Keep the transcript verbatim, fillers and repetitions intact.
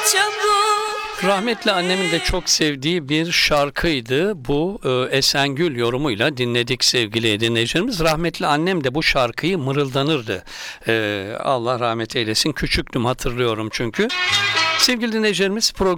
çabuk. Rahmetli annemin de çok sevdiği bir şarkıydı. Bu e, Esengül yorumuyla dinledik sevgili dinleyicilerimiz. Rahmetli annem de bu şarkıyı mırıldanırdı. E, Allah rahmet eylesin. Küçüktüm, hatırlıyorum çünkü. Sevgili dinleyicilerimiz, program